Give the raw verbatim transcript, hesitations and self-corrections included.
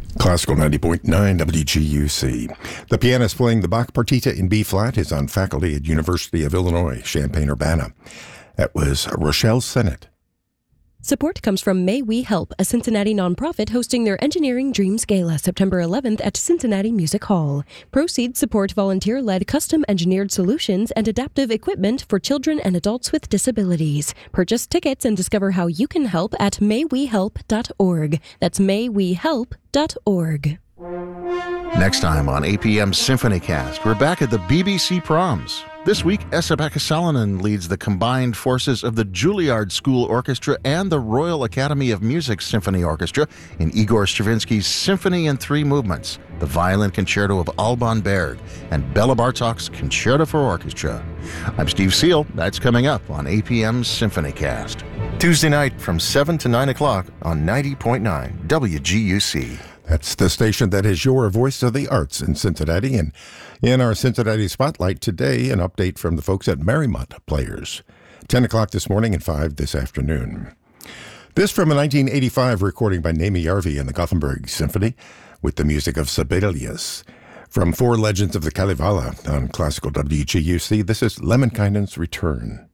Classical ninety point nine W G U C. The pianist playing the Bach Partita in B-flat is on faculty at University of Illinois, Champaign-Urbana. That was Rochelle Sennett. Support comes from May We Help, a Cincinnati nonprofit hosting their Engineering Dreams Gala September eleventh at Cincinnati Music Hall. Proceeds support volunteer-led custom-engineered solutions and adaptive equipment for children and adults with disabilities. Purchase tickets and discover how you can help at may we help dot org. That's may we help dot org. Next time on A P M Symphonycast, we're back at the B B C Proms. This week, Esa-Pekka Salonen leads the combined forces of the Juilliard School Orchestra and the Royal Academy of Music Symphony Orchestra in Igor Stravinsky's Symphony in Three Movements, the Violin Concerto of Alban Berg, and Bela Bartok's Concerto for Orchestra. I'm Steve Seal. That's coming up on A P M Symphonycast. Tuesday night from seven to nine o'clock on ninety point nine W G U C. That's the station that is your voice of the arts in Cincinnati. And in our Cincinnati Spotlight today, an update from the folks at Marymount Players. ten o'clock this morning and five this afternoon. This from a nineteen eighty-five recording by Naomi Jarvi and the Gothenburg Symphony with the music of Sibelius. From Four Legends of the Kalevala on Classical W G U C, this is Lemminkainen's Return.